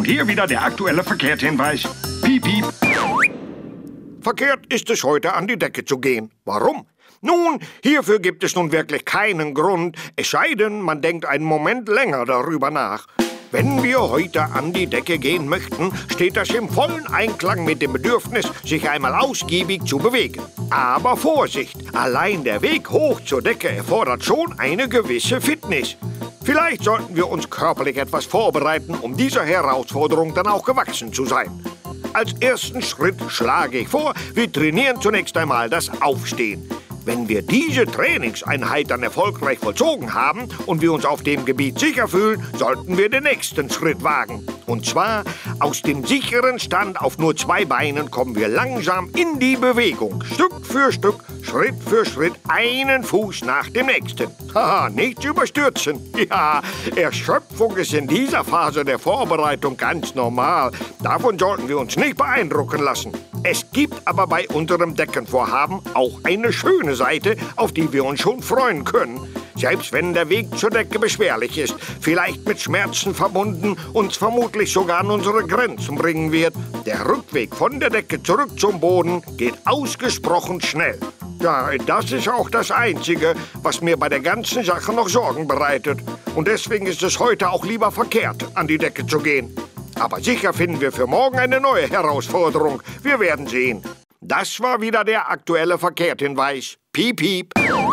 Und hier wieder der aktuelle Verkehrshinweis. Piep, piep. Verkehrt ist es heute, an die Decke zu gehen. Warum? Nun, hierfür gibt es nun wirklich keinen Grund, es sei denn, man denkt einen Moment länger darüber nach. Wenn wir heute an die Decke gehen möchten, steht das im vollen Einklang mit dem Bedürfnis, sich einmal ausgiebig zu bewegen. Aber Vorsicht, allein der Weg hoch zur Decke erfordert schon eine gewisse Fitness. Vielleicht sollten wir uns körperlich etwas vorbereiten, um dieser Herausforderung dann auch gewachsen zu sein. Als ersten Schritt schlage ich vor, wir trainieren zunächst einmal das Aufstehen. Wenn wir diese Trainingseinheit dann erfolgreich vollzogen haben und wir uns auf dem Gebiet sicher fühlen, sollten wir den nächsten Schritt wagen. Und zwar, aus dem sicheren Stand auf nur 2 Beinen kommen wir langsam in die Bewegung. Stück für Stück, Schritt für Schritt, einen Fuß nach dem nächsten. Haha, nichts überstürzen. Ja, Erschöpfung ist in dieser Phase der Vorbereitung ganz normal. Davon sollten wir uns nicht beeindrucken lassen. Es gibt aber bei unserem Deckenvorhaben auch eine schöne Seite, auf die wir uns schon freuen können. Selbst wenn der Weg zur Decke beschwerlich ist, vielleicht mit Schmerzen verbunden, uns vermutlich sogar an unsere Grenzen bringen wird, der Rückweg von der Decke zurück zum Boden geht ausgesprochen schnell. Ja, das ist auch das Einzige, was mir bei der ganzen Sache noch Sorgen bereitet. Und deswegen ist es heute auch lieber verkehrt, an die Decke zu gehen. Aber sicher finden wir für morgen eine neue Herausforderung. Wir werden sehen. Das war wieder der aktuelle Verkehrshinweis. Piep, piep.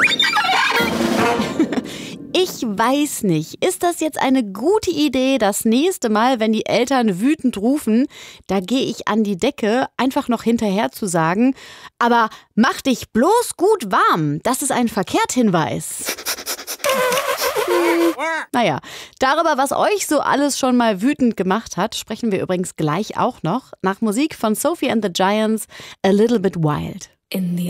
Ich weiß nicht, ist das jetzt eine gute Idee, das nächste Mal, wenn die Eltern wütend rufen, da gehe ich an die Decke, einfach noch hinterher zu sagen, aber mach dich bloß gut warm, das ist ein Verkehrshinweis. Naja, darüber, was euch so alles schon mal wütend gemacht hat, sprechen wir übrigens gleich auch noch. Nach Musik von Sophie and the Giants, A Little Bit Wild.